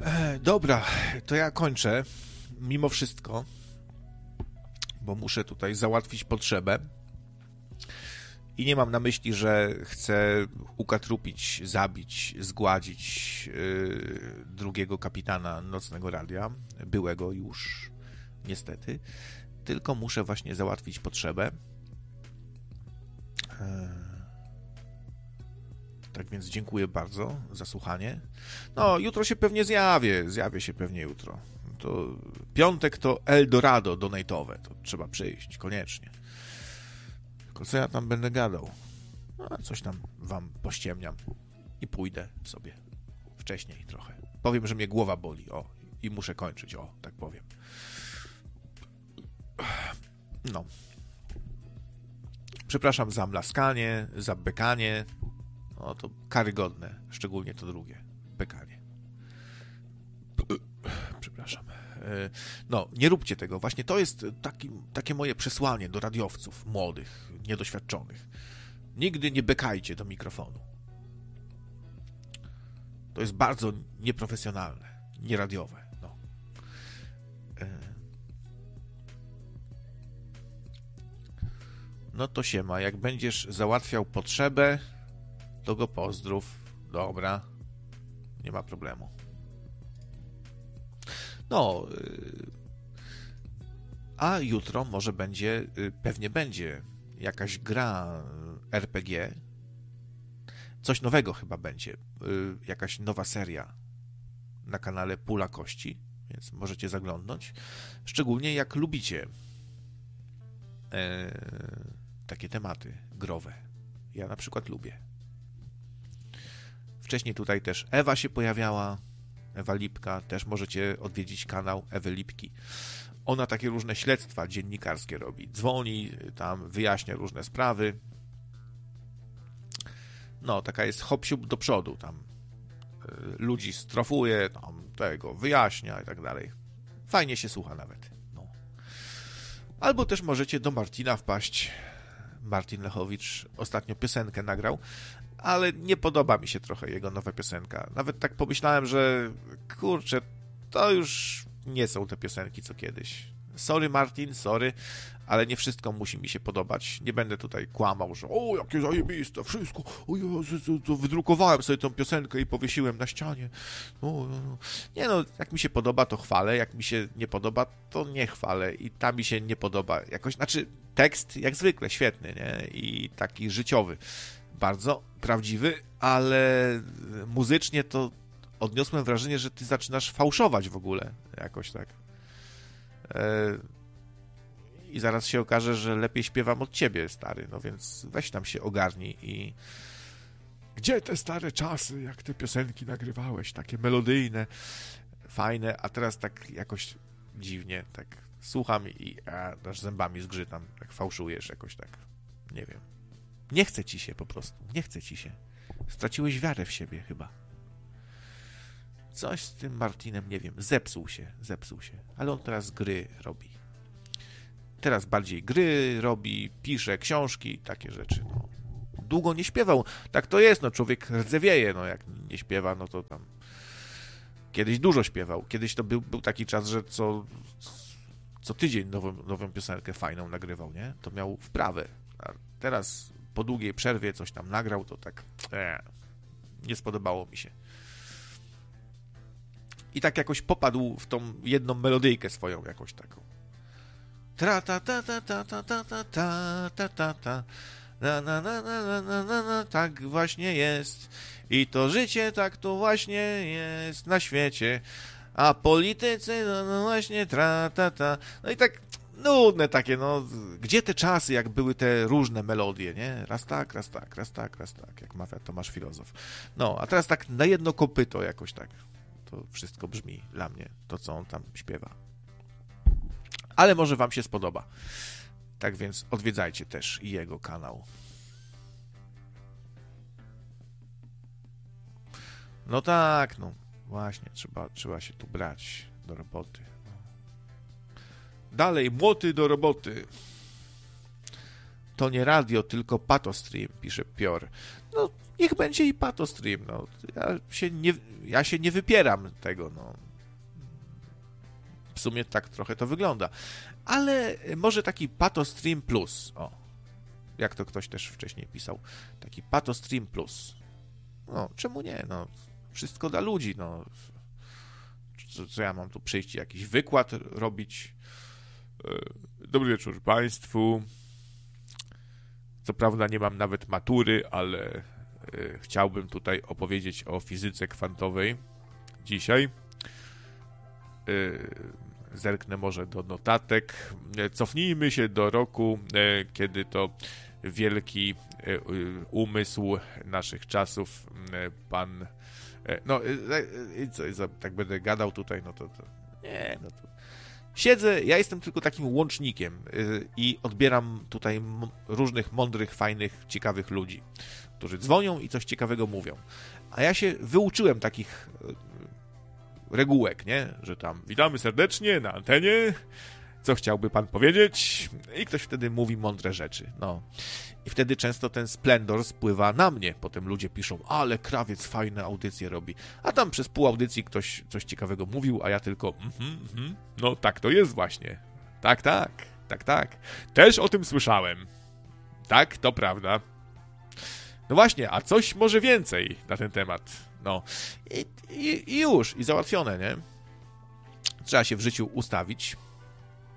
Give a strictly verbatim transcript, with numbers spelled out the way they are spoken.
Dobra, to ja kończę. Mimo wszystko, bo muszę tutaj załatwić potrzebę. I nie mam na myśli, że chcę ukatrupić, zabić, zgładzić yy, drugiego kapitana Nocnego Radia, byłego już, niestety, tylko muszę właśnie załatwić potrzebę. Yy. Tak więc dziękuję bardzo za słuchanie. No, jutro się pewnie zjawię, zjawię się pewnie jutro. To piątek to Eldorado donate'owe, to trzeba przyjść, koniecznie. Tylko co ja tam będę gadał? No, coś tam wam pościemniam i pójdę sobie wcześniej trochę. Powiem, że mnie głowa boli, o, i muszę kończyć, o, tak powiem. No. Przepraszam za mlaskanie, za bekanie. No to karygodne, szczególnie to drugie, bekanie. Przepraszam. No, nie róbcie tego. Właśnie to jest taki, takie moje przesłanie do radiowców młodych, niedoświadczonych. Nigdy nie bekajcie do mikrofonu. To jest bardzo nieprofesjonalne, nieradiowe. No. No to siema. Jak będziesz załatwiał potrzebę, to go pozdrów. Dobra. Nie ma problemu. No, a jutro może będzie, pewnie będzie jakaś gra er pe gie. Coś nowego chyba będzie. Jakaś nowa seria na kanale Pula Kości, więc możecie zaglądnąć. Szczególnie jak lubicie e, takie tematy growe. Ja na przykład lubię. Wcześniej tutaj też Ewa się pojawiała. Ewa Lipka, też możecie odwiedzić kanał Ewy Lipki. Ona takie różne śledztwa dziennikarskie robi. Dzwoni, tam wyjaśnia różne sprawy. No, taka jest hop-siup do przodu. Tam y, ludzi strofuje, tam tego, wyjaśnia i tak dalej. Fajnie się słucha nawet. No. Albo też możecie do Martina wpaść. Martin Lechowicz ostatnio piosenkę nagrał, ale nie podoba mi się trochę jego nowa piosenka. Nawet tak pomyślałem, że kurczę, to już nie są te piosenki co kiedyś. Sorry Martin, sorry, ale nie wszystko musi mi się podobać. Nie będę tutaj kłamał, że o, jakie zajebiste, wszystko, o Jezu, to wydrukowałem sobie tą piosenkę i powiesiłem na ścianie. No, no, no. Nie no, jak mi się podoba, to chwalę, jak mi się nie podoba, to nie chwalę i ta mi się nie podoba. Jakoś, znaczy tekst jak zwykle świetny, nie? I taki życiowy. Bardzo prawdziwy, ale muzycznie to odniosłem wrażenie, że ty zaczynasz fałszować w ogóle, jakoś tak. I zaraz się okaże, że lepiej śpiewam od ciebie, stary, no więc weź tam się ogarnij i... Gdzie te stare czasy, jak te piosenki nagrywałeś, takie melodyjne, fajne, a teraz tak jakoś dziwnie, tak słucham i a, aż zębami zgrzytam, tak fałszujesz jakoś tak, nie wiem. Nie chce ci się po prostu, nie chce ci się. Straciłeś wiarę w siebie chyba. Coś z tym Martinem, nie wiem, zepsuł się, zepsuł się, ale on teraz gry robi. Teraz bardziej gry robi, pisze książki, takie rzeczy, no. Długo nie śpiewał, tak to jest, no człowiek rdzewieje, no jak nie śpiewa, no to tam... Kiedyś dużo śpiewał, kiedyś to był, był taki czas, że co, co tydzień nową, nową piosenkę fajną nagrywał, nie? To miał wprawę, a teraz po długiej przerwie coś tam nagrał, to tak ee, nie spodobało mi się. I tak jakoś popadł w tą jedną melodyjkę swoją jakoś taką. Tra ta ta ta ta ta ta ta ta ta ta ta na na na na na na na tak właśnie jest i to życie tak to właśnie jest na świecie, a politycy no, no właśnie tra ta ta, no i tak nudne takie, no gdzie te czasy, jak były te różne melodie, nie? Raz tak, raz tak, raz tak, raz tak, jak mawia Tomasz Filozof. No, a teraz tak na jedno kopyto jakoś tak to wszystko brzmi dla mnie, to co on tam śpiewa. Ale może wam się spodoba. Tak więc odwiedzajcie też i jego kanał. No tak, no właśnie, trzeba, trzeba się tu brać do roboty. Dalej, młoty do roboty. To nie radio, tylko patostream, pisze Pior. No niech będzie i patostream, no. Ja się nie, ja się nie wypieram tego, no. W sumie tak trochę to wygląda. Ale może taki patostream plus, o. Jak to ktoś też wcześniej pisał. Taki patostream plus. No, czemu nie, no. Wszystko dla ludzi, no. Co, co ja mam tu przyjść, jakiś wykład robić? Dobry wieczór Państwu. Co prawda nie mam nawet matury, ale chciałbym tutaj opowiedzieć o fizyce kwantowej dzisiaj. Zerknę może do notatek. Cofnijmy się do roku, kiedy to wielki umysł naszych czasów, pan... No, co, tak będę gadał tutaj, no to... to nie, no to... Siedzę, ja jestem tylko takim łącznikiem i odbieram tutaj różnych mądrych, fajnych, ciekawych ludzi, którzy dzwonią i coś ciekawego mówią. A ja się wyuczyłem takich regułek, nie? Że tam witamy serdecznie na antenie, co chciałby pan powiedzieć? I ktoś wtedy mówi mądre rzeczy. No. I wtedy często ten splendor spływa na mnie. Potem ludzie piszą, ale krawiec fajne audycje robi. A tam przez pół audycji ktoś coś ciekawego mówił, a ja tylko, mhm, mhm, no tak to jest właśnie. Tak, tak, tak, tak. Też o tym słyszałem. Tak, to prawda. No właśnie, a coś może więcej na ten temat. No. I, i, i już, i załatwione, nie? Trzeba się w życiu ustawić.